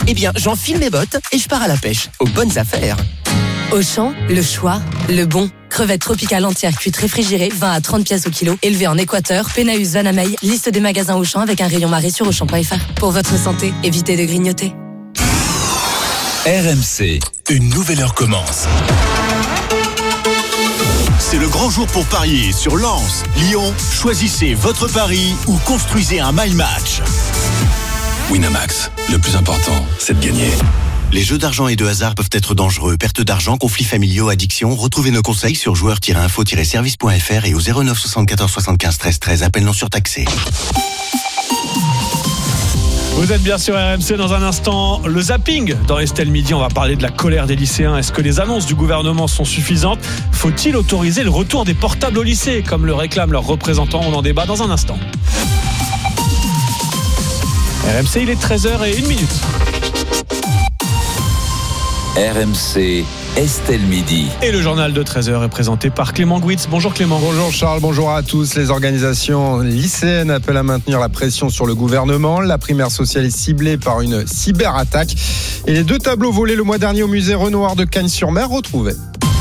Eh bien, j'enfile mes bottes et je pars à la pêche. Aux bonnes affaires. Auchan, le choix, le bon. Crevettes tropicales entières cuites réfrigérées, 20 à 30 pièces au kilo. Élevées en Équateur, Pénaus, Vanamey. Liste des magasins Auchan avec un rayon marée sur Auchan.fr. Pour votre santé, évitez de grignoter. RMC, une nouvelle heure commence. C'est le grand jour pour parier sur Lens, Lyon. Choisissez votre pari ou construisez un my match. Winamax, le plus important, c'est de gagner. Les jeux d'argent et de hasard peuvent être dangereux. Perte d'argent, conflits familiaux, addiction. Retrouvez nos conseils sur joueurs-info-service.fr et au 09 74 75 13 13. Appel non surtaxé. Vous êtes bien sur RMC. Dans un instant, le zapping dans Estelle Midi. On va parler de la colère des lycéens. Est-ce que les annonces du gouvernement sont suffisantes ? Faut-il autoriser le retour des portables au lycée, comme le réclament leurs représentants ? On en débat dans un instant. RMC, il est 13h01. RMC, Estelle Midi. Et le journal de 13h est présenté par Clément Gouitz. Bonjour Clément. Bonjour Charles, bonjour à tous. Les organisations lycéennes appellent à maintenir la pression sur le gouvernement. La primaire sociale est ciblée par une cyberattaque. Et les 2 tableaux volés le mois dernier au musée Renoir de Cagnes-sur-Mer retrouvés.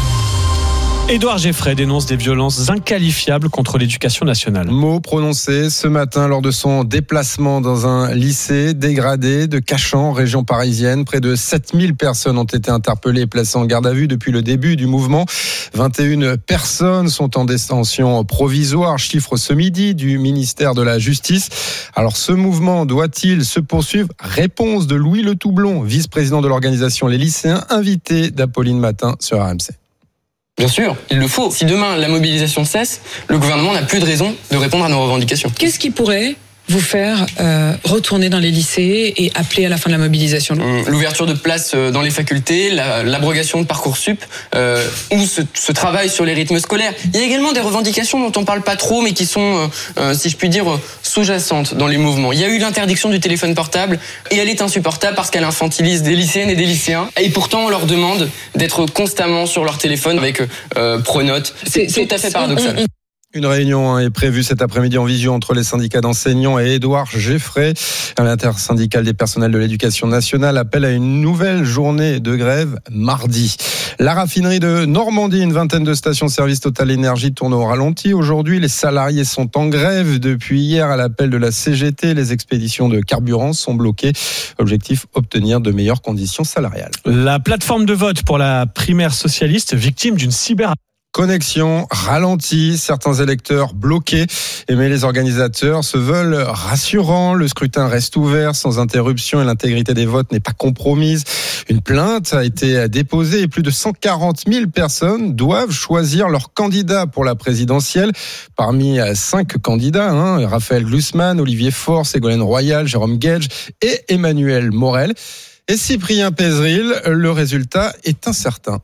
Édouard Geffray dénonce des violences inqualifiables contre l'éducation nationale. Mot prononcé ce matin lors de son déplacement dans un lycée dégradé de Cachan, région parisienne. Près de 7000 personnes ont été interpellées et placées en garde à vue depuis le début du mouvement. 21 personnes sont en détention provisoire, chiffre ce midi du ministère de la Justice. Alors ce mouvement doit-il se poursuivre ? Réponse de Louis Le Toublon, vice-président de l'organisation Les Lycéens, invité d'Apolline Matin sur RMC. Bien sûr, il le faut. Si demain la mobilisation cesse, le gouvernement n'a plus de raison de répondre à nos revendications. Qu'est-ce qui pourrait vous faire retourner dans les lycées et appeler à la fin de la mobilisation ? L'ouverture de places dans les facultés, l'abrogation de Parcoursup ou ce travail sur les rythmes scolaires. Il y a également des revendications dont on parle pas trop mais qui sont, si je puis dire, sous-jacentes dans les mouvements. Il y a eu l'interdiction du téléphone portable et elle est insupportable parce qu'elle infantilise des lycéennes et des lycéens et pourtant on leur demande d'être constamment sur leur téléphone avec Pronote. C'est tout à fait paradoxal. Une réunion est prévue cet après-midi en visio entre les syndicats d'enseignants et Édouard Geffray. L'intersyndicale des personnels de l'éducation nationale appelle à une nouvelle journée de grève mardi. La raffinerie de Normandie, une vingtaine de stations-service Total Énergie tournent au ralenti. Aujourd'hui, les salariés sont en grève. Depuis hier, à l'appel de la CGT, les expéditions de carburant sont bloquées. Objectif, obtenir de meilleures conditions salariales. La plateforme de vote pour la primaire socialiste, victime d'une cyberattaque. Connexion ralentie, certains électeurs bloqués, mais les organisateurs se veulent rassurants. Le scrutin reste ouvert sans interruption et l'intégrité des votes n'est pas compromise. Une plainte a été déposée et plus de 140 000 personnes doivent choisir leur candidat pour la présidentielle. Parmi 5 candidats, Raphaël Glucksmann, Olivier Faure, Ségolène Royal, Jérôme Guedj et Emmanuel Morel. Et Cyprien Pézeril, le résultat est incertain.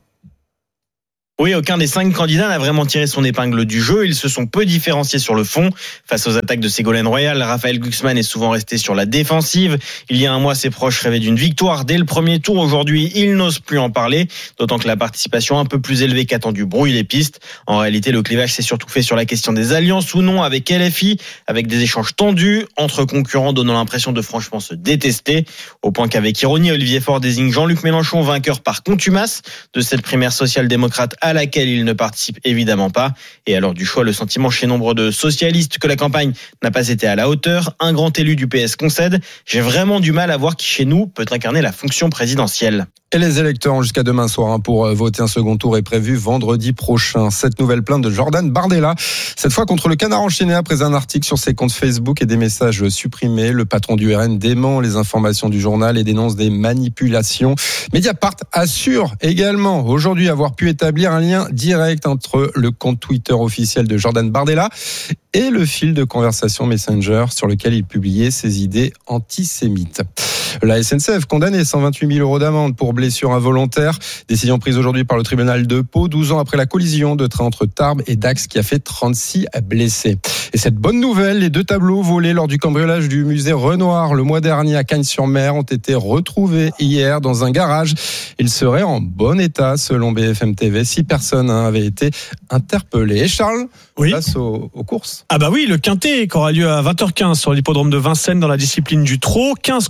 Oui, aucun des 5 candidats n'a vraiment tiré son épingle du jeu. Ils se sont peu différenciés sur le fond. Face aux attaques de Ségolène Royal, Raphaël Glucksmann est souvent resté sur la défensive. Il y a un mois, ses proches rêvaient d'une victoire dès le premier tour. Aujourd'hui, ils n'osent plus en parler, d'autant que la participation un peu plus élevée qu'attendue brouille les pistes. En réalité, le clivage s'est surtout fait sur la question des alliances ou non avec LFI, avec des échanges tendus entre concurrents donnant l'impression de franchement se détester, au point qu'avec ironie, Olivier Faure désigne Jean-Luc Mélenchon vainqueur par contumace de cette primaire social-démocrate à laquelle il ne participe évidemment pas. Et alors du choix, le sentiment chez nombre de socialistes que la campagne n'a pas été à la hauteur. Un grand élu du PS concède: j'ai vraiment du mal à voir qui chez nous peut incarner la fonction présidentielle. Et les électeurs ont jusqu'à demain soir pour voter. Un second tour est prévu vendredi prochain. Cette nouvelle plainte de Jordan Bardella, cette fois contre le Canard enchaîné après un article sur ses comptes Facebook et des messages supprimés. Le patron du RN dément les informations du journal et dénonce des manipulations. Mediapart assure également aujourd'hui avoir pu établir un lien direct entre le compte Twitter officiel de Jordan Bardella et le fil de conversation Messenger sur lequel il publiait ses idées antisémites. La SNCF condamnée 128 000 € d'amende pour blessure involontaire. Décision prise aujourd'hui par le tribunal de Pau, 12 ans après la collision de train entre Tarbes et Dax qui a fait 36 blessés. Et cette bonne nouvelle, les 2 tableaux volés lors du cambriolage du musée Renoir le mois dernier à Cagnes-sur-Mer ont été retrouvés hier dans un garage. Ils seraient en bon état selon BFM TV. 6 personnes avaient été interpellées. Et Charles, place aux courses. Ah bah oui, le Quintet qui aura lieu à 20h15 sur l'hippodrome de Vincennes dans la discipline du trot. 15 concurrents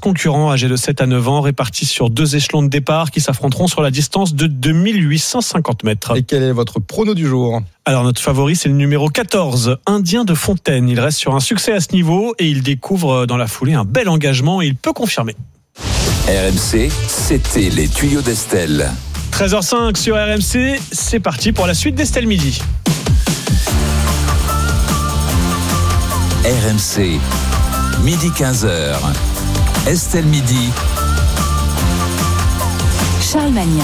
enfants âgés de 7 à 9 ans répartis sur 2 échelons de départ qui s'affronteront sur la distance de 2850 mètres. Et quel est votre prono du jour ? Alors notre favori, c'est le numéro 14, Indien de Fontaine. Il reste sur un succès à ce niveau et il découvre dans la foulée un bel engagement et il peut confirmer. RMC, c'était les tuyaux d'Estelle. 13h05 sur RMC, c'est parti pour la suite d'Estelle Midi. RMC, midi 15h. Estelle Midi. Charles Magnin.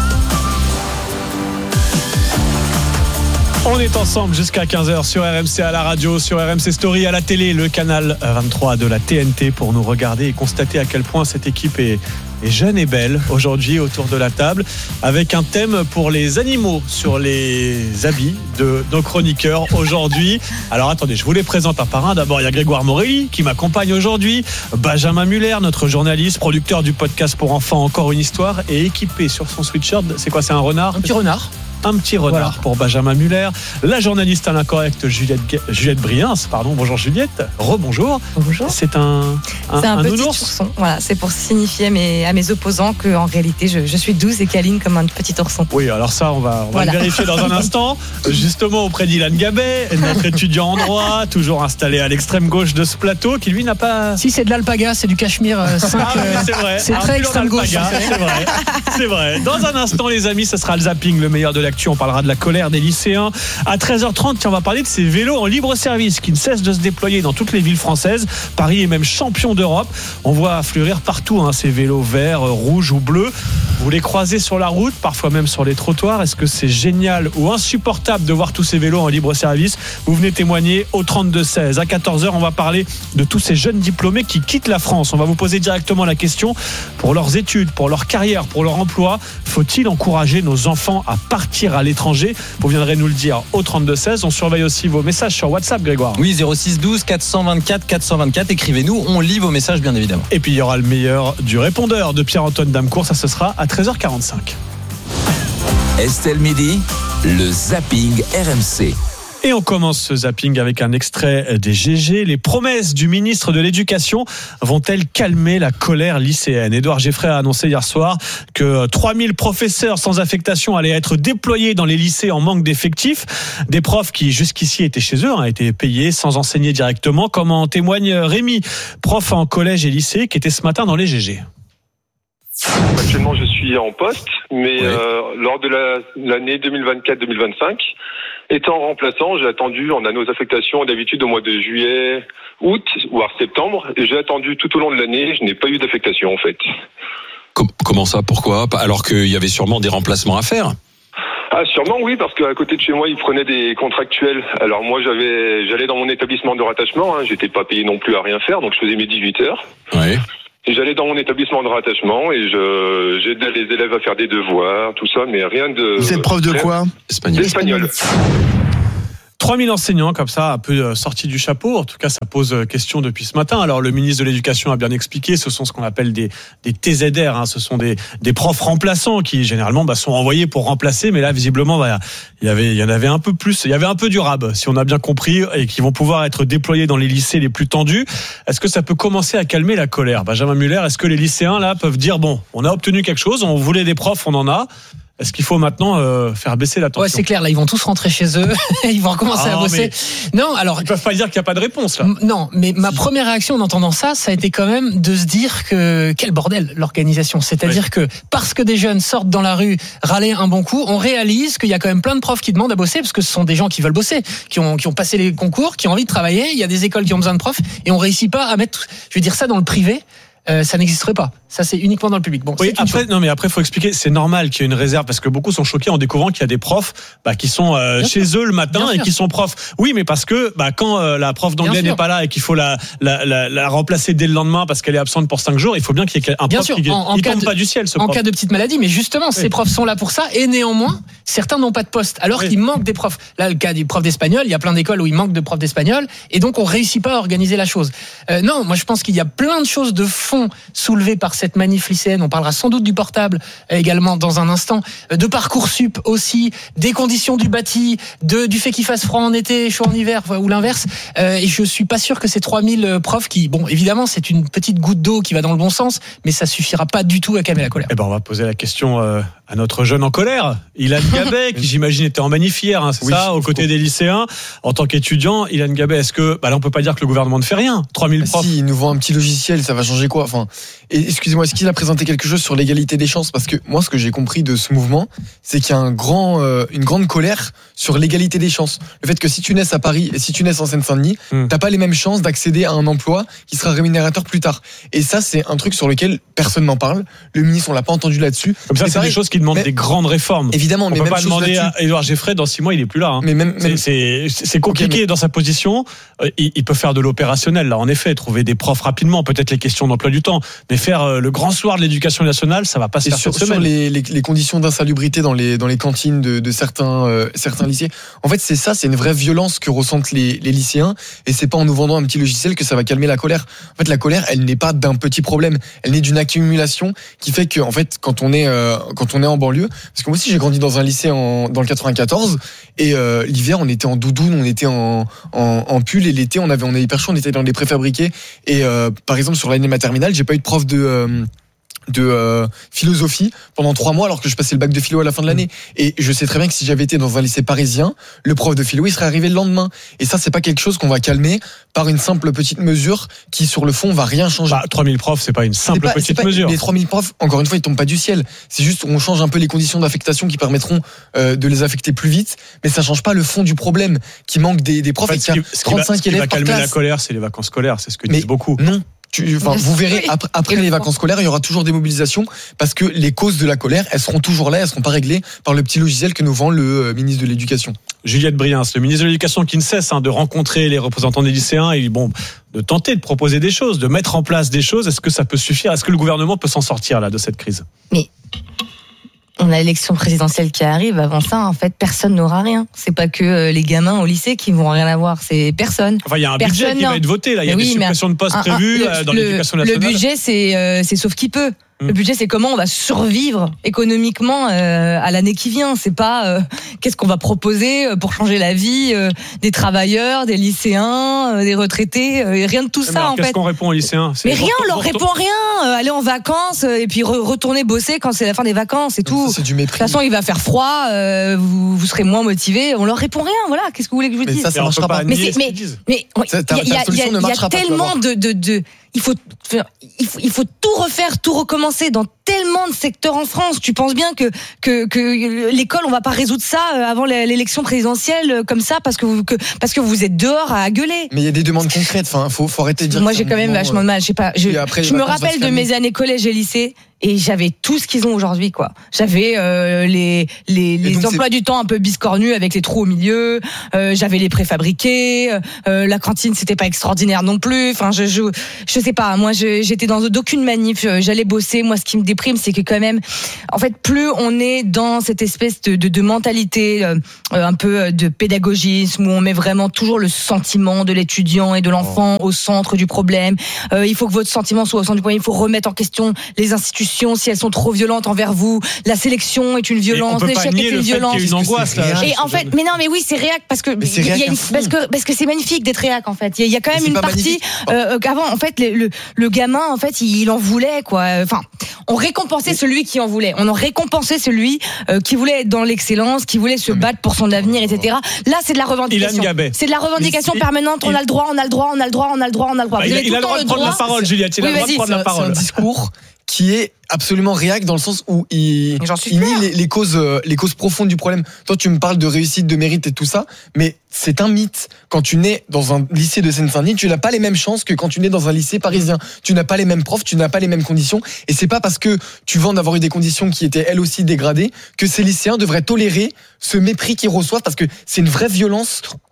On est ensemble jusqu'à 15h sur RMC à la radio, sur RMC Story à la télé, le canal 23 de la TNT pour nous regarder et constater à quel point cette équipe est jeune et belle aujourd'hui autour de la table avec un thème pour les animaux sur les habits de nos chroniqueurs aujourd'hui. Alors attendez, je vous les présente un par un. D'abord, il y a Grégoire Morelli qui m'accompagne aujourd'hui. Benjamin Muller, notre journaliste, producteur du podcast pour enfants Encore une histoire et équipé sur son sweatshirt. C'est quoi, c'est un renard ? Un petit renard. Un petit renard voilà. Pour Benjamin Muller. La journaliste à l'incorrect Juliette Briens. Pardon, bonjour Juliette. Rebonjour. Bonjour. C'est un petit nounours. ourson. Voilà, c'est pour signifier à mes opposants qu'en réalité je suis douce et câline comme un petit ourson. Oui, alors ça on va le vérifier dans un instant. Justement auprès d'Ilan Gabet, notre étudiant en droit, toujours installé à l'extrême gauche de ce plateau, qui lui n'a pas. Si c'est de l'alpaga, c'est du cachemire 5. Ah oui, c'est vrai. C'est très extrême gauche. C'est vrai. Dans un instant les amis, ça sera le zapping, le meilleur de l'actu. On parlera de la colère des lycéens. À 13h30, on va parler de ces vélos en libre service qui ne cessent de se déployer dans toutes les villes françaises. Paris est même champion d'Europe. On voit fleurir partout ces vélos verts, rouges ou bleus. Vous les croisez sur la route, parfois même sur les trottoirs. Est-ce que c'est génial ou insupportable de voir tous ces vélos en libre service ? Vous venez témoigner au 32-16. À 14h, on va parler de tous ces jeunes diplômés qui quittent la France. On va vous poser directement la question pour leurs études, pour leur carrière, pour leur emploi. Faut-il encourager nos enfants à partir à l'étranger ? Vous viendrez nous le dire au 32-16. On surveille aussi vos messages sur WhatsApp, Grégoire. Oui, 06 12 424 424. Écrivez-nous, on lit vos messages bien évidemment. Et puis il y aura le meilleur du répondeur de Pierre-Antoine Damecourt. Ça, ce sera à 13h45. Estelle Midi, le zapping RMC. Et on commence ce zapping avec un extrait des GG. Les promesses du ministre de l'Éducation vont-elles calmer la colère lycéenne ? Édouard Geffray a annoncé hier soir que 3000 professeurs sans affectation allaient être déployés dans les lycées en manque d'effectifs. Des profs qui jusqu'ici étaient chez eux, étaient payés sans enseigner directement, comme en témoigne Rémi, prof en collège et lycée, qui était ce matin dans les GG. Actuellement, je suis en poste, mais lors de l'année 2024-2025, étant remplaçant, j'ai attendu, on a nos affectations d'habitude au mois de juillet, août, voire septembre, et j'ai attendu tout au long de l'année, je n'ai pas eu d'affectation en fait. Comment ça ? Pourquoi ? Alors qu'il y avait sûrement des remplacements à faire ? Ah, sûrement oui, parce qu'à côté de chez moi, ils prenaient des contractuels. Alors moi, j'allais dans mon établissement de rattachement, j'étais pas payé non plus à rien faire, donc je faisais mes 18 heures. Ouais. Et j'allais dans mon établissement de rattachement et j'aidais les élèves à faire des devoirs, tout ça, mais rien de... Vous êtes prof de quoi ? Espagnol. 3000 enseignants comme ça, un peu sortis du chapeau. En tout cas, ça pose question depuis ce matin. Alors, le ministre de l'Éducation a bien expliqué, ce sont ce qu'on appelle des TZR. Ce sont des profs remplaçants qui, généralement, sont envoyés pour remplacer. Mais là, visiblement, il y en avait un peu plus. Il y avait un peu du rab, si on a bien compris, et qui vont pouvoir être déployés dans les lycées les plus tendus. Est-ce que ça peut commencer à calmer la colère ? Benjamin Muller, est-ce que les lycéens, là, peuvent dire, bon, on a obtenu quelque chose, on voulait des profs, on en a. Est-ce qu'il faut maintenant faire baisser la tension ? Ouais, c'est clair. Là, ils vont tous rentrer chez eux. Ils vont recommencer à bosser. Non, alors. Ils peuvent pas dire qu'il n'y a pas de réponse, là. Non, mais ma première réaction en entendant ça a été quand même de se dire que quel bordel l'organisation. C'est-à-dire que parce que des jeunes sortent dans la rue râler un bon coup, on réalise qu'il y a quand même plein de profs qui demandent à bosser parce que ce sont des gens qui veulent bosser, qui ont passé les concours, qui ont envie de travailler. Il y a des écoles qui ont besoin de profs et on réussit pas à mettre, je vais dire ça dans le privé. Ça n'existerait pas. Ça, c'est uniquement dans le public. Bon, oui, après, faut expliquer. C'est normal qu'il y ait une réserve parce que beaucoup sont choqués en découvrant qu'il y a des profs qui sont chez eux le matin et qui sont profs. Oui, mais parce que quand la prof d'anglais n'est pas là et qu'il faut la remplacer dès le lendemain parce qu'elle est absente pour 5 jours, il faut bien qu'il y ait un prof qui tombe pas du ciel. Ce en prof. Cas de petite maladie, mais justement, ces profs sont là pour ça et néanmoins, certains n'ont pas de poste. Alors qu'il manque des profs. Là, le cas des profs d'espagnol, il y a plein d'écoles où il manque de profs d'espagnol et donc on réussit pas à organiser la chose. Non, moi je pense qu'il y a plein de choses de fond questions soulevées par cette manif lycéenne. On parlera sans doute du portable également dans un instant, de Parcoursup aussi, des conditions du bâti, du fait qu'il fasse froid en été, chaud en hiver, ou l'inverse. Et je suis pas sûr que ces 3000 profs qui, bon, évidemment, c'est une petite goutte d'eau qui va dans le bon sens, mais ça suffira pas du tout à calmer la colère. Eh ben, on va poser la question à notre jeune en colère, Ilan Gabet, qui j'imagine était en manif hier, hein, c'est ça, aux côtés des lycéens. En tant qu'étudiant, Ilan Gabet, est-ce que, là, on peut pas dire que le gouvernement ne fait rien? 3000 profs. Si, il nous vend un petit logiciel, ça va changer quoi? Enfin, excusez-moi, est-ce qu'il a présenté quelque chose sur l'égalité des chances? Parce que moi, ce que j'ai compris de ce mouvement, c'est qu'il y a une grande colère sur l'égalité des chances. Le fait que si tu naisses à Paris et si tu naisses en Seine-Saint-Denis, t'as pas les mêmes chances d'accéder à un emploi qui sera rémunérateur plus tard. Et ça, c'est un truc sur lequel personne n'en parle. Le ministre, on l'a pas entendu là-dessus. Comme ça, c'est des choses qui demandent des grandes réformes. Évidemment, on mais peut même pas demander à Édouard Geffray, dans 6 mois, il est plus là. Hein. Mais c'est compliqué dans sa position. Il peut faire de l'opérationnel, là, en effet, trouver des profs rapidement, peut-être les questions d'emploi du temps, mais faire le grand soir de l'éducation nationale, ça va pas se faire cette semaine. Sur les conditions d'insalubrité dans les cantines de certains lycées, en fait, c'est une vraie violence que ressentent les lycéens, et c'est pas en nous vendant un petit logiciel que ça va calmer la colère. En fait, la colère, elle n'est pas d'un petit problème, elle n'est d'une accumulation qui fait que, en fait, quand on est en banlieue, parce que moi aussi j'ai grandi dans un lycée dans le 94, et l'hiver on était en doudoune, on était en pull, et l'été on avait hyper chaud, on était dans des préfabriqués, et par exemple sur l'année de ma terminale, j'ai pas eu de prof de philosophie pendant 3 mois alors que je passais le bac de philo à la fin de l'année, et je sais très bien que si j'avais été dans un lycée parisien, le prof de philo il serait arrivé le lendemain, et ça c'est pas quelque chose qu'on va calmer par une simple petite mesure qui sur le fond va rien changer. 3000 profs, c'est pas une simple petite mesure. Les 3000 profs, encore une fois, ils tombent pas du ciel, c'est juste on change un peu les conditions d'affectation qui permettront de les affecter plus vite, mais ça change pas le fond du problème qui manque des profs. En fait, et qu'il y a 35 élèves par classe. Ce qui va calmer la colère, c'est les vacances scolaires, c'est ce que disent beaucoup. Non. Vous verrez, après les vacances scolaires, il y aura toujours des mobilisations, parce que les causes de la colère, elles seront toujours là, elles seront pas réglées par le petit logiciel que nous vend le ministre de l'Éducation. Juliette Briens, le ministre de l'Éducation, qui ne cesse de rencontrer les représentants des lycéens et de tenter de proposer des choses, de mettre en place des choses. Est-ce que ça peut suffire? Est-ce que le gouvernement peut s'en sortir là de cette crise? Mais on a l'élection présidentielle qui arrive. Avant ça, en fait, personne n'aura rien. C'est pas que les gamins au lycée qui vont rien avoir. C'est personne. Enfin, il y a un budget qui va être voté là. Il y a des suppressions de postes prévues dans l'éducation nationale. Le budget, c'est sauf qui peut. Le budget, c'est comment on va survivre économiquement à l'année qui vient. C'est pas qu'est-ce qu'on va proposer pour changer la vie des travailleurs, des lycéens, des retraités. Rien de tout ça, en fait. Qu'est-ce qu'on répond aux lycéens? Mais rien, on leur répond rien. Aller en vacances et puis retourner bosser quand c'est la fin des vacances et tout. C'est du mépris. De toute façon, il va faire froid, vous serez moins motivés. On leur répond rien. Voilà. Qu'est-ce que vous voulez que je vous dise? Ça marchera pas. Mais il y a tellement de il faut tout refaire, tout recommencer dans tellement de secteurs en France. Tu penses bien que l'école, on va pas résoudre ça avant l'élection présidentielle comme ça parce que vous êtes dehors à gueuler. Mais il y a des demandes concrètes. Enfin, faut arrêter de dire. Moi, j'ai quand même vachement de mal. Je sais pas. Je me rappelle de mes années collège et lycée. Et j'avais tout ce qu'ils ont aujourd'hui, quoi. J'avais les emplois du temps un peu biscornus avec les trous au milieu. J'avais les préfabriqués. La cantine, c'était pas extraordinaire non plus. Enfin, je sais pas. Moi, j'étais dans d'aucune manif. J'allais bosser. Moi, ce qui me déprime, c'est que quand même, en fait, plus on est dans cette espèce de mentalité un peu de pédagogisme où on met vraiment toujours le sentiment de l'étudiant et de l'enfant au centre du problème. Il faut que votre sentiment soit au centre du problème. Il faut remettre en question les institutions si elles sont trop violentes envers vous. La sélection est une violence, l'échec est une violence. Il y a une angoisse là. Et en fait, mais non, mais oui, c'est réac parce que parce que c'est magnifique d'être réac en fait. Il y a quand même une partie qu'avant en fait le gamin en fait il en voulait quoi. Enfin, on récompensait celui qui en voulait. On en récompensait celui qui voulait être dans l'excellence, qui voulait se battre pour son avenir, etc. Là, c'est de la revendication. C'est de la revendication permanente. On a le droit, on a le droit, on a le droit, on a le droit, on a le droit. Il a le droit de prendre la parole, Juliette. Il a le droit de prendre la parole. C'est un discours qui est absolument réac dans le sens où il nie les causes profondes du problème. Toi, tu me parles de réussite, de mérite et tout ça, mais c'est un mythe. Quand tu nais dans un lycée de Seine-Saint-Denis, tu n'as pas les mêmes chances que quand tu nais dans un lycée parisien. Tu n'as pas les mêmes profs, tu n'as pas les mêmes conditions, et c'est pas parce que tu vends d'avoir eu des conditions qui étaient elles aussi dégradées que ces lycéens devraient tolérer ce mépris qu'ils reçoivent, parce que c'est une vraie violence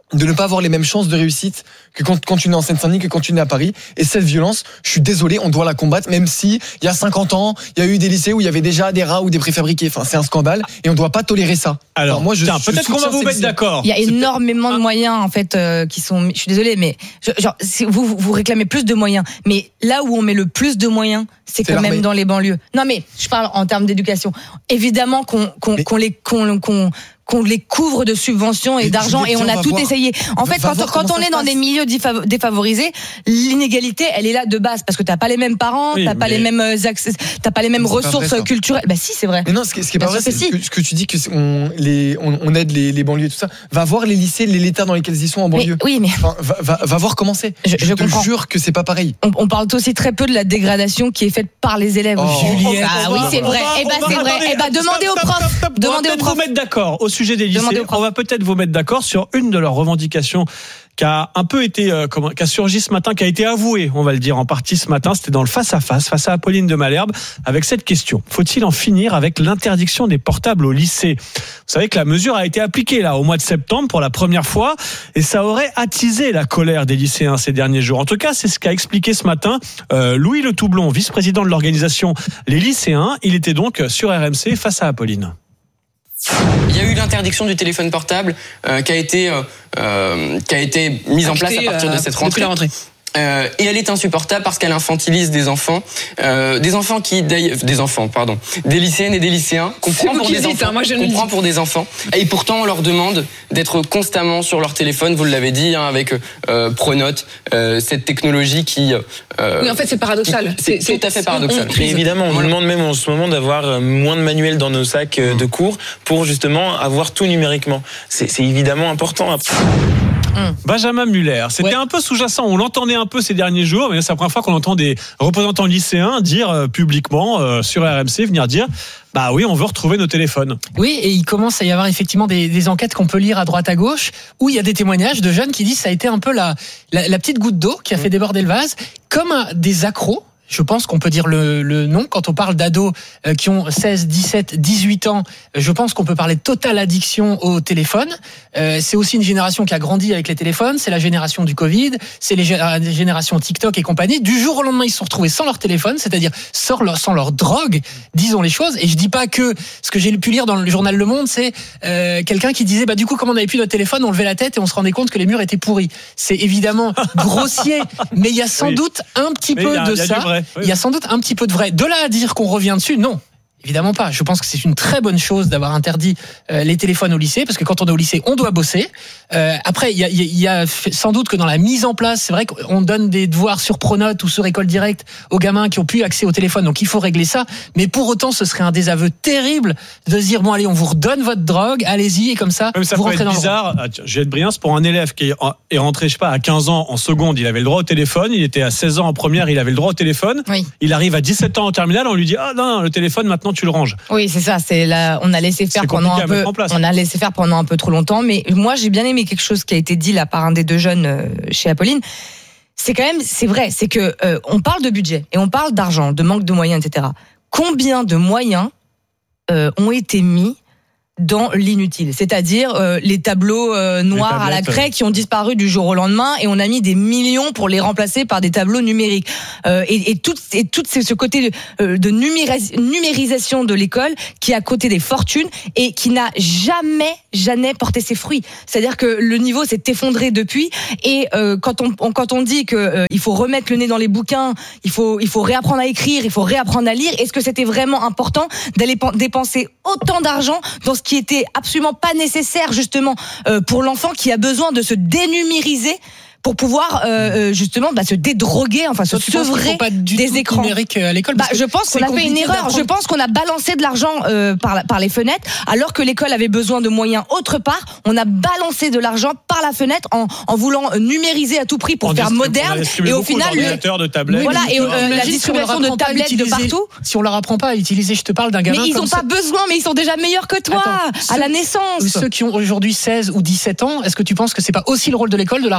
de ne pas avoir les mêmes chances de réussite que quand tu es en Seine-Saint-Denis, que quand tu es à Paris. Et cette violence, je suis désolé, on doit la combattre, même si il y a 50 ans, il y a eu des lycées où il y avait déjà des rats ou des préfabriqués. Enfin, c'est un scandale et on doit pas tolérer ça. Alors moi, peut-être qu'on va vous mettre d'accord. Il y a énormément de moyens en fait qui sont. Je suis désolée, mais vous réclamez plus de moyens, mais là où on met le plus de moyens, c'est quand même dans les banlieues. Non, mais je parle en termes d'éducation. Évidemment qu'on les couvre de subventions et d'argent, et on a tout essayé. En fait, quand on est dans des milieux défavorisés, l'inégalité, elle est là de base, parce que t'as pas les mêmes parents, t'as pas les mêmes accès, t'as pas les mêmes ressources culturelles. Bah si, c'est vrai. Mais non, ce qui est pas vrai, c'est ce que tu dis que on aide les banlieues et tout ça. Va voir les lycées, l'état dans lesquels ils sont en banlieue. Oui, mais va voir comment c'est. Je te jure que c'est pas pareil. On parle aussi très peu de la dégradation qui est faite par les élèves. Juliette. Ah oui, c'est vrai. C'est vrai. Demandez aux profs. Demandez aux profs. Vous mettre d'accord au sujet des lycées. On va peut-être vous mettre d'accord sur une de leurs revendications qui a un peu été, qui a surgi ce matin, qui a été avouée, on va le dire en partie ce matin. C'était dans le face-à-face, face à Apolline de Malherbe, avec cette question. Faut-il en finir avec l'interdiction des portables au lycée? Vous savez que la mesure a été appliquée là au mois de septembre pour la première fois, et ça aurait attisé la colère des lycéens ces derniers jours. En tout cas, c'est ce qu'a expliqué ce matin Louis Le Toublon, vice-président de l'organisation Les Lycéens. Il était donc sur RMC face à Apolline. Il y a eu l'interdiction du téléphone portable qui a été mise en place à partir de cette rentrée. Et elle est insupportable parce qu'elle infantilise des enfants des lycéennes et des lycéens qu'on prend pour des enfants, et pourtant on leur demande d'être constamment sur leur téléphone. Vous l'avez dit avec Pronote, cette technologie qui oui, en fait c'est paradoxal. C'est tout à fait paradoxal. Et évidemment, on nous demande même en ce moment d'avoir moins de manuels dans nos sacs de cours pour justement avoir tout numériquement. C'est évidemment important. Benjamin Muller, c'était un peu sous-jacent, on l'entendait un peu ces derniers jours, mais c'est la première fois qu'on entend des représentants lycéens dire publiquement sur RMC, venir dire bah oui, on veut retrouver nos téléphones. Oui, et il commence à y avoir effectivement des enquêtes qu'on peut lire à droite à gauche, où il y a des témoignages de jeunes qui disent que ça a été un peu la petite goutte d'eau qui a fait déborder le vase, comme des accros. Je pense qu'on peut dire le nom. Quand on parle d'ados qui ont 16, 17, 18 ans, je pense qu'on peut parler de totale addiction au téléphone. C'est aussi une génération qui a grandi avec les téléphones. C'est la génération du Covid. C'est les générations TikTok et compagnie. Du jour au lendemain, ils se sont retrouvés sans leur téléphone, c'est-à-dire sans leur drogue, disons les choses. Et je dis pas que ce que j'ai pu lire dans le journal Le Monde, c'est quelqu'un qui disait du coup, comme on n'avait plus notre téléphone, on levait la tête et on se rendait compte que les murs étaient pourris. C'est évidemment grossier, mais il y a sans doute un petit peu de ça. Il y a sans doute un petit peu de vrai. De là à dire qu'on revient dessus, non. Évidemment pas. Je pense que c'est une très bonne chose d'avoir interdit les téléphones au lycée, parce que quand on est au lycée, on doit bosser. Après, il y a sans doute que dans la mise en place, c'est vrai qu'on donne des devoirs sur Pronote ou sur École Directe aux gamins qui ont plus accès au téléphone, donc il faut régler ça. Mais pour autant, ce serait un désaveu terrible de se dire bon allez, on vous redonne votre drogue, allez-y, et comme ça, même ça vous peut rentrez être dans bizarre. Juliette Briens, pour un élève qui est rentré, je sais pas, à 15 ans en seconde, il avait le droit au téléphone. Il était à 16 ans en première, il avait le droit au téléphone. Oui. Il arrive à 17 ans en terminale, on lui dit non, le téléphone maintenant tu le ranges. Oui, c'est ça. C'est là, on a laissé faire pendant un peu trop longtemps. Mais moi, j'ai bien aimé quelque chose qui a été dit là par un des deux jeunes chez Apolline. C'est vrai, c'est que on parle de budget et on parle d'argent, de manque de moyens, etc. Combien de moyens ont été mis dans l'inutile, c'est-à-dire les tableaux noirs à la craie qui ont disparu du jour au lendemain, et on a mis des millions pour les remplacer par des tableaux numériques, et tout ce côté de numérisation de l'école qui a coûté des fortunes et qui n'a jamais porté ses fruits. C'est-à-dire que le niveau s'est effondré depuis, et quand on dit que il faut remettre le nez dans les bouquins, il faut réapprendre à écrire, il faut réapprendre à lire, est-ce que c'était vraiment important d'aller dépenser autant d'argent dans ce qui était absolument pas nécessaire justement pour l'enfant qui a besoin de se dénumériser pour pouvoir justement se dédroguer, enfin se sevrer des écrans numériques à l'école. Je pense qu'on a fait une erreur. Je pense qu'on a balancé de l'argent par les fenêtres, alors que l'école avait besoin de moyens autre part. On a balancé de l'argent par la fenêtre en voulant numériser à tout prix pour faire moderne, et au final de tablettes. Voilà, et la distribution de tablettes de partout. Si on leur apprend pas à utiliser, je te parle d'un gamin. Mais ils n'ont pas besoin, mais ils sont déjà meilleurs que toi à la naissance. Ceux qui ont aujourd'hui 16 ou 17 ans, est-ce que tu penses que c'est pas aussi le rôle de l'école de leur apprendre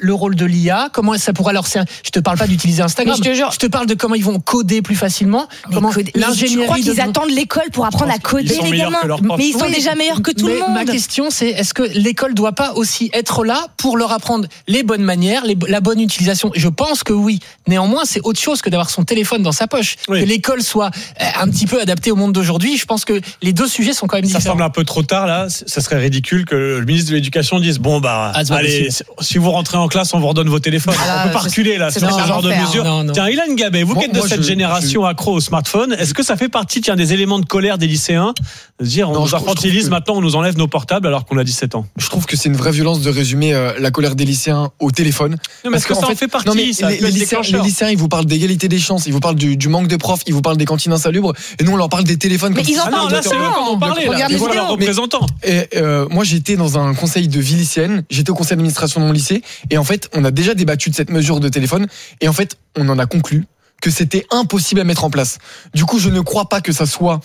le rôle de l'IA, comment ça pourra leur servir. Je te parle pas d'utiliser Instagram. Je te parle de comment ils vont coder plus facilement. Comment l'ingénierie. Je crois qu'ils attendent l'école pour apprendre à coder, les gamins. Mais ils sont déjà meilleurs que tout le monde. Ma question, c'est est-ce que l'école doit pas aussi être là pour leur apprendre les bonnes manières, la bonne utilisation? Je pense que oui. Néanmoins, c'est autre chose que d'avoir son téléphone dans sa poche. Que l'école soit un petit peu adaptée au monde d'aujourd'hui. Je pense que les deux sujets sont quand même différents. Ça semble un peu trop tard là. Ça serait ridicule que le ministre de l'Éducation dise bon allez, si vous rentrez en classe, on vous redonne vos téléphones. On peut pas reculer là sur ce genre de mesures. Tiens, Ilan Gabet, vous qui êtes de cette génération accro au smartphone, est-ce que ça fait partie des éléments de colère des lycéens de dire on nous infantilise, maintenant on nous enlève nos portables alors qu'on a 17 ans? Je trouve que c'est une vraie violence de résumer la colère des lycéens au téléphone. Non, parce que ça en fait partie. Les lycéens, ils vous parlent d'égalité des chances, ils vous parlent du manque de profs, ils vous parlent des cantines insalubres, et nous on leur parle des téléphones. Mais ils en parlent. Là, c'est eux qu'on en parlait. Voilà leurs représentants. Moi, j'étais dans un conseil de vie lycéenne, j'étais au conseil d'administration de mon lycée, et en fait, on a déjà débattu de cette mesure de téléphone, et en fait, on en a conclu que c'était impossible à mettre en place. Du coup, je ne crois pas que ça soit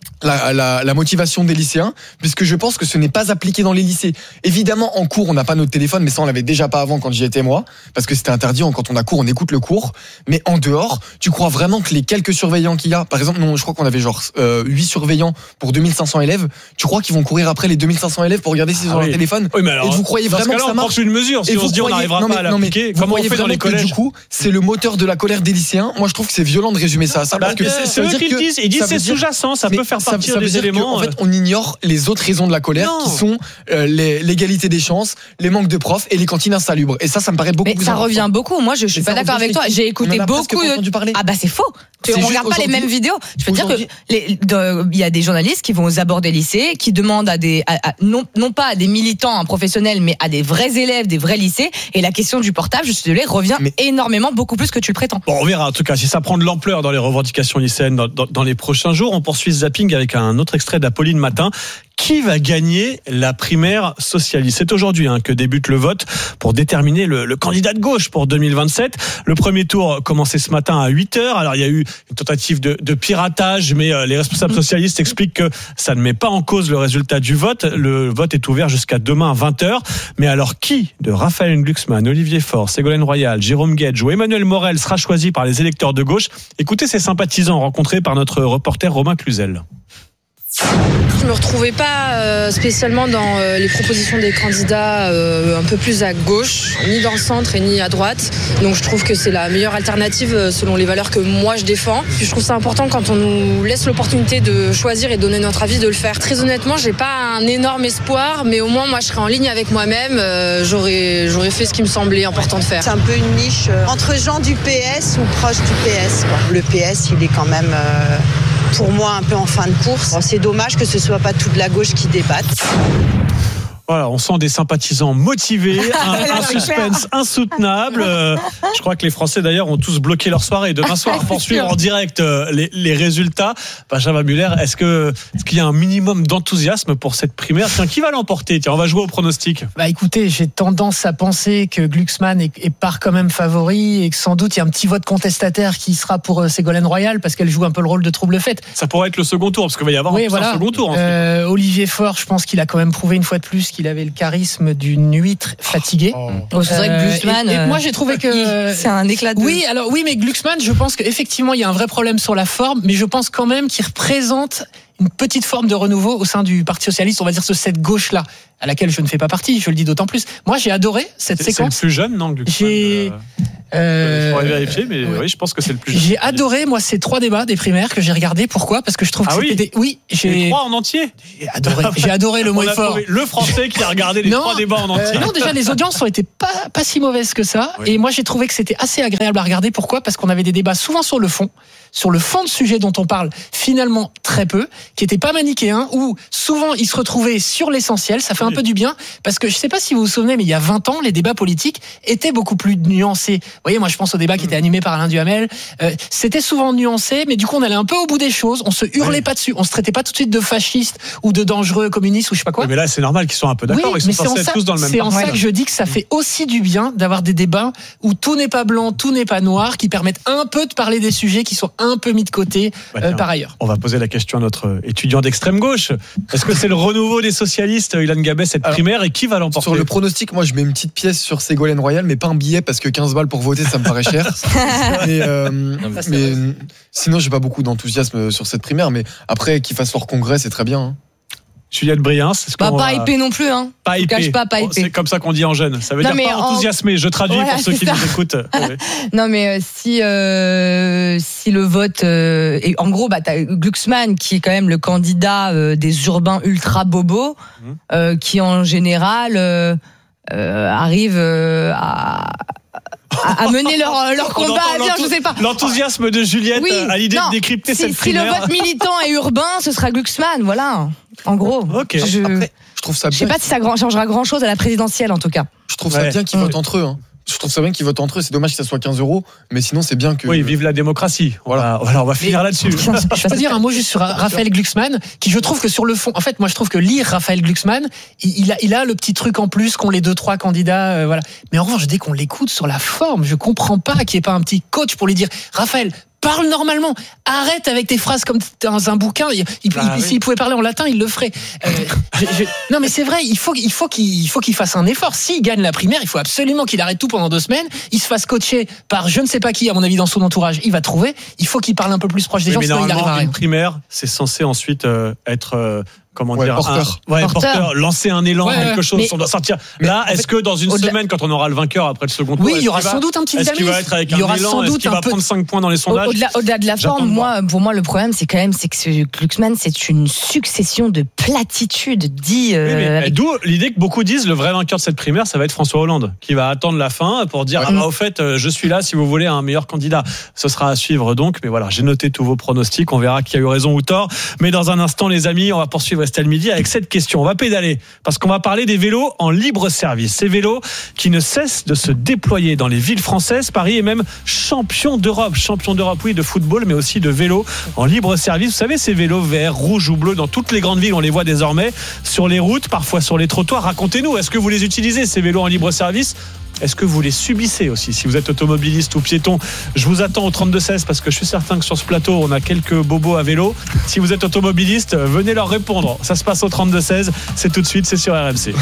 la motivation des lycéens, puisque je pense que ce n'est pas appliqué dans les lycées. Évidemment, en cours, on n'a pas notre téléphone, mais ça, on l'avait déjà pas avant quand j'y étais moi, parce que c'était interdit. Quand on a cours, on écoute le cours. Mais en dehors, tu crois vraiment que les quelques surveillants qu'il y a, par exemple, je crois qu'on avait 8 surveillants pour 2500 élèves, tu crois qu'ils vont courir après les 2500 élèves pour regarder s'ils ont leur téléphone? Oui, mais alors, et vous croyez vraiment que ça marche? On prend une mesure, si on se dit on n'arrivera pas à l'appliquer, comment on fait dans les collèges? Du coup, c'est le moteur de la colère des lycéens. Moi, je trouve que c'est violent de résumer ça à ça. Parce que c'est eux qui le disent. Ils disent c'est sous-jacent, ça peut faire partir des éléments. En fait, on ignore les autres raisons de la colère qui sont l'égalité des chances, les manques de profs et les cantines insalubres. Et ça me paraît beaucoup plus ça important. Revient beaucoup. Moi, je suis pas d'accord avec toi. J'ai écouté beaucoup de... Ah bah c'est faux. On regarde pas les mêmes vidéos. Je peux dire que il y a des journalistes qui vont aux abords des lycées, qui demandent à non pas à des militants professionnels, mais à des vrais élèves, des vrais lycées. Et la question du portable, je suis désolé, revient énormément, beaucoup plus que tu le prétends. Bon, on verra en tout cas si ça prend de l'ampleur dans les revendications lycéennes dans les prochains jours. On poursuit ce zapping avec un autre extrait d'Apolline Matin. Qui va gagner la primaire socialiste? C'est aujourd'hui que débute le vote pour déterminer le candidat de gauche pour 2027. Le premier tour commençait ce matin à 8h. Alors il y a eu une tentative de piratage, mais les responsables socialistes expliquent que ça ne met pas en cause le résultat du vote. Le vote est ouvert jusqu'à demain à 20h. Mais alors qui de Raphaël Glucksmann, Olivier Faure, Ségolène Royal, Jérôme Guedj ou Emmanuel Morel sera choisi par les électeurs de gauche? Écoutez ces sympathisants rencontrés par notre reporter Romain Cluzel. Je me retrouvais pas spécialement dans les propositions des candidats un peu plus à gauche, ni dans le centre et ni à droite. Donc je trouve que c'est la meilleure alternative selon les valeurs que moi je défends. Puis je trouve ça important quand on nous laisse l'opportunité de choisir et de donner notre avis de le faire. Très honnêtement, j'ai pas un énorme espoir, mais au moins moi je serais en ligne avec moi-même. J'aurais fait ce qui me semblait important de faire. C'est un peu une niche entre gens du PS ou proches du PS. Le PS, il est quand même... pour moi un peu en fin de course. C'est dommage que ce soit pas toute la gauche qui débatte. Voilà, on sent des sympathisants motivés, un suspense insoutenable. Je crois que les Français d'ailleurs ont tous bloqué leur soirée. Demain soir, pour suivre en direct les résultats. Benjamin Muller, est-ce qu'il y a un minimum d'enthousiasme pour cette primaire? Tiens, qui va l'emporter? Tiens, on va jouer au pronostic. Écoutez, j'ai tendance à penser que Glucksmann part quand même favori et que sans doute il y a un petit vote contestataire qui sera pour Ségolène Royal parce qu'elle joue un peu le rôle de trouble-fête. Ça pourrait être le second tour parce qu'il va y avoir un second tour. Olivier Faure, je pense qu'il a quand même prouvé une fois de plus qu'il avait le charisme d'une huître fatiguée. C'est vrai que Glucksmann, et moi j'ai trouvé que c'est un éclat de... Oui, mais Glucksmann, je pense qu'effectivement il y a un vrai problème sur la forme, mais je pense quand même qu'il représente une petite forme de renouveau au sein du Parti socialiste, on va dire cette gauche-là, à laquelle je ne fais pas partie, je le dis d'autant plus. Moi, j'ai adoré cette séquence. C'est le plus jeune, non, Glucksmann? Il faudrait vérifier, mais oui, je pense que c'est le plus jeune. J'ai adoré, moi, ces 3 débats des primaires que j'ai regardés. Pourquoi? Parce que je trouve que c'était les 3 en entier? J'ai adoré le mot fort. Le Français qui a regardé les 3 débats en entier. Non, déjà, les audiences ont été pas si mauvaises que ça. Oui. Et moi, j'ai trouvé que c'était assez agréable à regarder. Pourquoi? Parce qu'on avait des débats souvent sur le fond de sujet dont on parle finalement très peu, qui n'était pas manichéen, où souvent ils se retrouvaient sur l'essentiel. Ça fait un peu du bien, parce que je ne sais pas si vous vous souvenez, mais il y a 20 ans, les débats politiques étaient beaucoup plus nuancés. Vous voyez, moi je pense au débat qui était animé par Alain Duhamel. C'était souvent nuancé, mais du coup on allait un peu au bout des choses. On se hurlait pas dessus, on se traitait pas tout de suite de fascistes ou de dangereux communistes ou je sais pas quoi. Oui, mais là c'est normal qu'ils soient un peu d'accord. Ils sont censés être tous dans le même. C'est en ça que je dis que ça fait aussi du bien d'avoir des débats où tout n'est pas blanc, tout n'est pas noir, qui permettent un peu de parler des sujets qui sont un peu mis de côté par ailleurs. On va poser la question à notre étudiant d'extrême gauche. Est-ce que c'est le renouveau des socialistes, Ilan Gabet, cette primaire, et qui va l'emporter? Sur le pronostic, moi je mets une petite pièce sur Ségolène Royal, mais pas un billet parce que 15 balles pour voter, ça me paraît cher. mais sinon, j'ai pas beaucoup d'enthousiasme sur cette primaire, mais après qu'ils fassent leur congrès, c'est très bien. Juliette Briens, pas hypé non plus, hein. Pas hypé. Pas hypé. C'est comme ça qu'on dit en jeune. Ça veut dire pas enthousiasmé. Je traduis pour ceux qui nous écoutent. Non, mais si le vote et en gros, t'as Glucksmann qui est quand même le candidat des urbains ultra bobos, qui en général arrive à mener leur combat à bien, je sais pas. L'enthousiasme de Juliette à l'idée de décrypter cette primaire. Si le vote militant est urbain, ce sera Glucksmann, voilà. En gros. Okay. Après, je trouve ça bien. Je sais pas si ça changera grand chose à la présidentielle en tout cas. Je trouve ça bien qu'ils votent entre eux. Je trouve ça bien qu'ils votent entre eux. C'est dommage que ça soit 15 €, mais sinon c'est bien que. Oui, vive la démocratie. Voilà, on va finir là-dessus. Je peux dire un mot juste sur Raphaël Glucksmann, qui je trouve que sur le fond, en fait, moi je trouve que lire Raphaël Glucksmann, il a le petit truc en plus qu'ont les 2-3 candidats, voilà. Mais en revanche, dès qu'on l'écoute sur la forme, je comprends pas qu'il n'y ait pas un petit coach pour lui dire, Raphaël, parle normalement. Arrête avec tes phrases comme dans un bouquin. S'il pouvait parler en latin, il le ferait. Non, mais c'est vrai. Il faut qu'il fasse un effort. S'il gagne la primaire, il faut absolument qu'il arrête tout pendant 2 semaines. Il se fasse coacher par je ne sais pas qui, à mon avis, dans son entourage. Il va trouver. Il faut qu'il parle un peu plus proche des gens. Mais sinon il arrive à rien. Une primaire, c'est censé ensuite être porteur. Lancer un élan, quelque chose. On doit sortir. Là, est-ce que dans une semaine, quand on aura le vainqueur après le second tour, il y aura sans doute un petit Est-ce qu'il va être avec un élan? Est-ce qu'il va prendre 5 points dans les sondages? Au-delà de la forme, pour moi, le problème, c'est que Glucksmann, c'est une succession de platitudes dit. D'où l'idée que beaucoup disent le vrai vainqueur de cette primaire, ça va être François Hollande, qui va attendre la fin pour dire au fait, je suis là si vous voulez un meilleur candidat. Ce sera à suivre donc. Mais voilà, j'ai noté tous vos pronostics. On verra qui a eu raison ou tort. Mais dans un instant, les amis, on va poursuivre Estelle Midi avec cette question. On va pédaler parce qu'on va parler des vélos en libre service. Ces vélos qui ne cessent de se déployer dans les villes françaises. Paris est même champion d'Europe, oui, de football, mais aussi de vélo en libre service. Vous savez, ces vélos verts, rouges ou bleus dans toutes les grandes villes, on les voit désormais sur les routes, parfois sur les trottoirs. Racontez-nous, est-ce que vous les utilisez, ces vélos en libre service? Est-ce que vous les subissez aussi? Si vous êtes automobiliste ou piéton, je vous attends au 32-16 parce que je suis certain que sur ce plateau, on a quelques bobos à vélo. Si vous êtes automobiliste, venez leur répondre. Ça se passe au 32-16. C'est tout de suite, c'est sur RMC.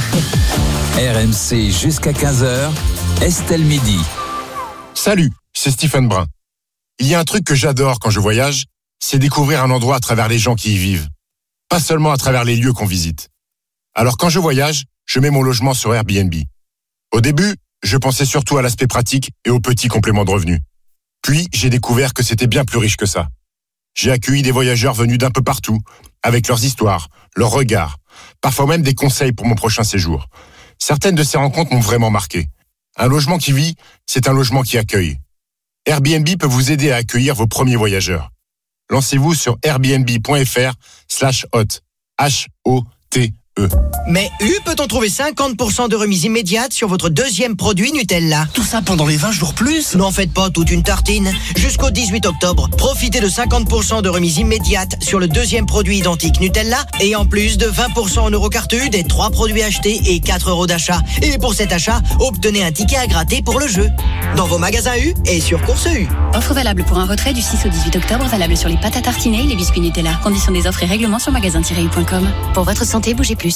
RMC jusqu'à 15h, Estelle Midi. Salut, c'est Stephen Brun. Il y a un truc que j'adore quand je voyage, c'est découvrir un endroit à travers les gens qui y vivent. Pas seulement à travers les lieux qu'on visite. Alors quand je voyage, je mets mon logement sur Airbnb. Au début, je pensais surtout à l'aspect pratique et aux petits compléments de revenus. Puis, j'ai découvert que c'était bien plus riche que ça. J'ai accueilli des voyageurs venus d'un peu partout, avec leurs histoires, leurs regards, parfois même des conseils pour mon prochain séjour. Certaines de ces rencontres m'ont vraiment marqué. Un logement qui vit, c'est un logement qui accueille. Airbnb peut vous aider à accueillir vos premiers voyageurs. Lancez-vous sur airbnb.fr/hôte. H-O-T-E. Mais peut-on trouver 50% de remise immédiate sur votre deuxième produit Nutella? Tout ça pendant les 20 jours plus? N'en faites pas toute une tartine. Jusqu'au 18 octobre, profitez de 50% de remise immédiate sur le deuxième produit identique Nutella et en plus de 20% en Eurocartu des 3 produits achetés et 4 € d'achat. Et pour cet achat, obtenez un ticket à gratter pour le jeu. Dans vos magasins U et sur Course U. Offre valable pour un retrait du 6 au 18 octobre, valable sur les pâtes à tartiner et les biscuits Nutella. Conditions des offres et règlements sur magasin-u.com. Pour votre santé, bougez plus.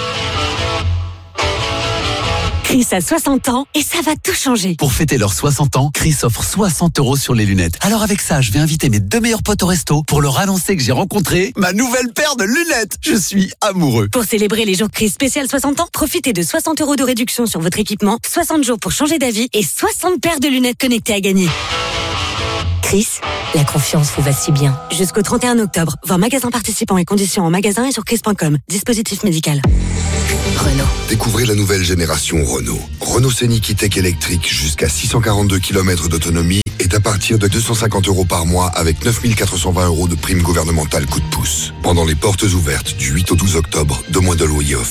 Chris a 60 ans et ça va tout changer. Pour fêter leurs 60 ans, Chris offre 60 € sur les lunettes. Alors avec ça, je vais inviter mes 2 meilleurs potes au resto pour leur annoncer que j'ai rencontré ma nouvelle paire de lunettes. Je suis amoureux. Pour célébrer les jours Chris spécial 60 ans, profitez de 60 € de réduction sur votre équipement, 60 jours pour changer d'avis et 60 paires de lunettes connectées à gagner. Chris, la confiance vous va si bien. Jusqu'au 31 octobre, voir magasin participants et conditions en magasin et sur chris.com. Dispositif médical. Renault. Découvrez la nouvelle génération Renault. Renault Scénic E-Tech électrique jusqu'à 642 km d'autonomie est à partir de 250 € par mois avec 9 420 € de prime gouvernementale coup de pouce. Pendant les portes ouvertes du 8 au 12 octobre, 2 mois de loyer offerts.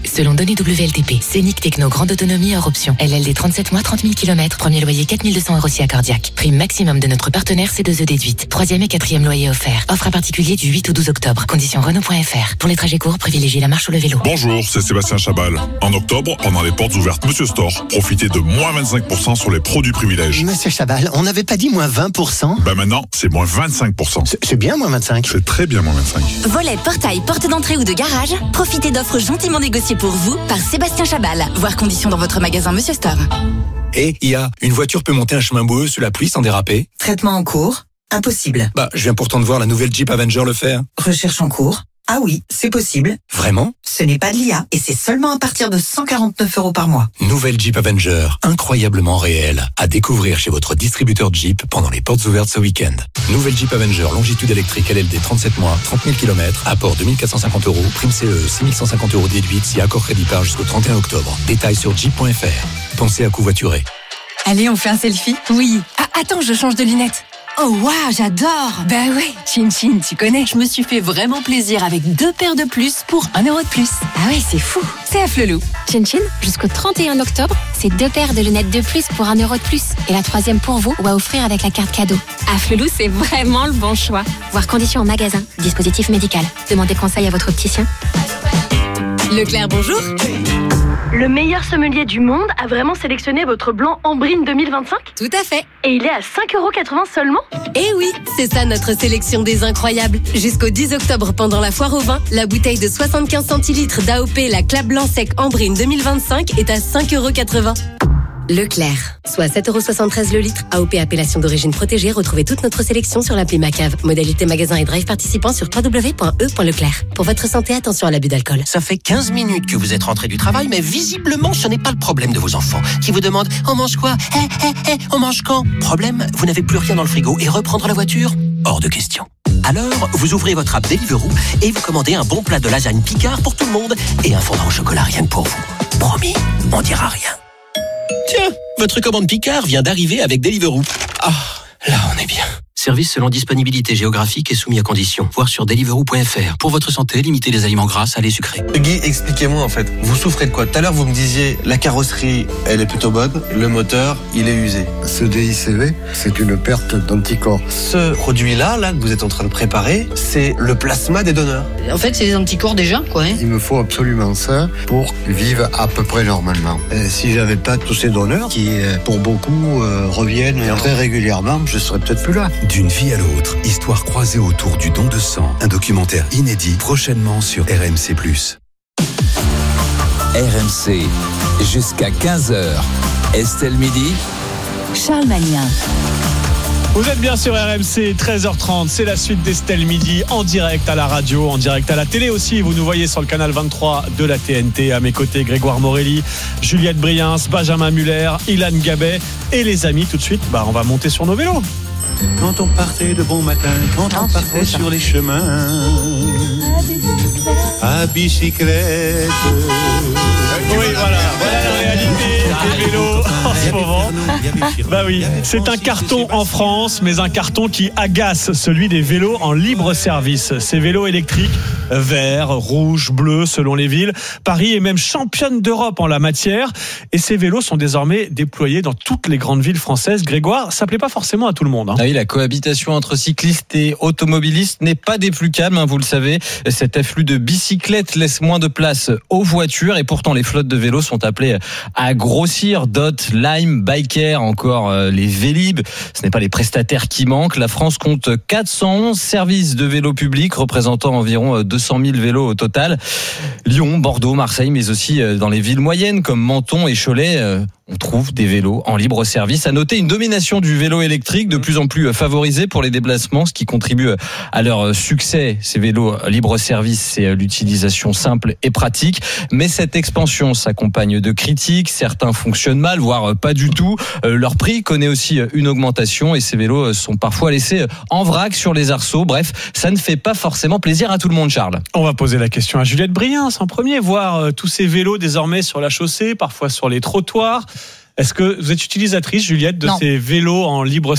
Selon données WLTP, Scénic Techno grande autonomie hors option. LLD 37 mois, 30 000 km. Premier loyer 4 200 € si accordiaque. Prime maximum de notre partenaire C2E déduite. 3e et 4e loyer offert. Offre à particulier du 8 au 12 octobre. Conditions Renault.fr. Pour les trajets courts, privilégiez la marche ou le vélo. Bonjour, c'est Sébastien Chabal. En octobre, pendant les portes ouvertes Monsieur Store, profitez de moins 25% sur les produits privilèges. Monsieur Chabal, on n'avait pas dit moins 20%? Maintenant, c'est moins 25%. C'est bien moins 25. C'est très bien moins 25. Volet, portail, porte d'entrée ou de garage, profitez d'offres gentiment négociées pour vous par Sébastien Chabal. Voir conditions dans votre magasin Monsieur Store. Et une voiture peut monter un chemin boueux sous la pluie sans déraper? Traitement en cours? Impossible. Je viens pourtant de voir la nouvelle Jeep Avenger le faire. Recherche en cours? Ah oui, c'est possible. Vraiment? Ce n'est pas de l'IA et c'est seulement à partir de 149 € par mois. Nouvelle Jeep Avenger, incroyablement réelle. À découvrir chez votre distributeur Jeep pendant les portes ouvertes ce week-end. Nouvelle Jeep Avenger, longitude électrique LLD 37 mois, 30 000 km, apport 2450 €, prime CE 6150 € déduite si accord crédit par jusqu'au 31 octobre. Détails sur jeep.fr. Pensez à covoiturer. Allez, on fait un selfie? Oui. Ah, attends, je change de lunettes. Oh waouh, j'adore. Ben ouais, Chin Chin, tu connais. Je me suis fait vraiment plaisir avec 2 paires de plus pour 1 € de plus. Ah ouais, c'est fou. C'est à Flelou. Chin Chin, jusqu'au 31 octobre, c'est 2 paires de lunettes de plus pour 1 € de plus. Et la 3e pour vous ou à offrir avec la carte cadeau. À Flelou, c'est vraiment le bon choix. Voir conditions en magasin. Dispositif médical. Demandez conseil à votre opticien. Leclerc, bonjour. Le meilleur sommelier du monde a vraiment sélectionné votre blanc Ambrine 2025? Tout à fait. Et il est à 5,80 € seulement? Eh oui, c'est ça notre sélection des incroyables. Jusqu'au 10 octobre, pendant la foire au vin, la bouteille de 75 centilitres d'AOP, la Clap Blanc Sec Ambrine 2025 est à 5,80 €. Leclerc, soit 7,73 € le litre. AOP appellation d'origine protégée. Retrouvez toute notre sélection sur l'appli Macave. Modalité magasin et drive participant sur www.e.leclerc. Pour votre santé, attention à l'abus d'alcool. Ça fait 15 minutes que vous êtes rentré du travail, mais visiblement, ce n'est pas le problème de vos enfants qui vous demandent « On mange quoi ? On mange quand ?» Problème, vous n'avez plus rien dans le frigo et reprendre la voiture ? Hors de question. Alors, vous ouvrez votre app Deliveroo et vous commandez un bon plat de lasagne Picard pour tout le monde et un fondant au chocolat rien que pour vous. Promis, on dira rien. Tiens, votre commande Picard vient d'arriver avec Deliveroo. Ah, là on est bien. Service selon disponibilité géographique et soumis à conditions. Voir sur deliveroo.fr. Pour votre santé, limitez les aliments gras, salés, sucrés. Guy, expliquez-moi en fait. Vous souffrez de quoi? Tout à l'heure, vous me disiez la carrosserie, elle est plutôt bonne. Le moteur, il est usé. Ce DICV, c'est une perte d'anticorps. Ce produit-là, que vous êtes en train de préparer, c'est le plasma des donneurs. En fait, c'est des anticorps déjà, quoi. Il me faut absolument ça pour vivre à peu près normalement. Si j'avais pas tous ces donneurs qui, pour beaucoup, reviennent très régulièrement, je serais peut-être plus là. D'une vie à l'autre, histoire croisée autour du don de sang. Un documentaire inédit prochainement sur RMC+. RMC, jusqu'à 15h. Estelle Midi. Charles Magnin. Vous êtes bien sur RMC, 13h30, c'est la suite d'Estelle Midi en direct à la radio, en direct à la télé aussi. Vous nous voyez sur le canal 23 de la TNT. À mes côtés, Grégoire Morelli, Juliette Briens, Benjamin Muller, Ilan Gabet et les amis. Tout de suite, on va monter sur nos vélos. Quand on partait de bon matin, quand on partait sur les chemins, à bicyclette. Oui, voilà la réalité des vélos en ce moment. Oui, c'est un carton en France, mais un carton qui agace, celui des vélos en libre service. Ces vélos électriques, vert, rouge, bleu, selon les villes. Paris est même championne d'Europe en la matière. Et ces vélos sont désormais déployés dans toutes les grandes villes françaises. Grégoire, ça plaît pas forcément à tout le monde. Ah oui, la cohabitation entre cyclistes et automobilistes n'est pas des plus calmes, vous le savez. Cet afflux de bicyclettes laisse moins de place aux voitures et pourtant les flottes de vélos sont appelées à grossir. Dot, Lime, Biker, encore les Vélib. Ce n'est pas les prestataires qui manquent. La France compte 411 services de vélos publics représentant environ 200 000 vélos au total. Lyon, Bordeaux, Marseille, mais aussi dans les villes moyennes comme Menton et Cholet. On trouve des vélos en libre service. À noter une domination du vélo électrique de plus en plus favorisée pour les déplacements, ce qui contribue à leur succès. Ces vélos libre service, c'est l'utilisation simple et pratique. Mais cette expansion s'accompagne de critiques. Certains fonctionnent mal, voire pas du tout. Leur prix connaît aussi une augmentation et ces vélos sont parfois laissés en vrac sur les arceaux. Bref, ça ne fait pas forcément plaisir à tout le monde, Charles. On va poser la question à Juliette Briens en premier, voir tous ces vélos désormais sur la chaussée, parfois sur les trottoirs. Est-ce que vous êtes utilisatrice, Juliette, de ces vélos en libre